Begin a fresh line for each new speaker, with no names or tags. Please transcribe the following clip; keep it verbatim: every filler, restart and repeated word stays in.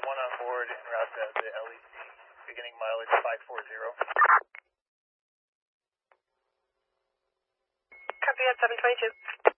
one on board en route to the L E C, beginning mileage five four zero.
Copy at seven twenty-two.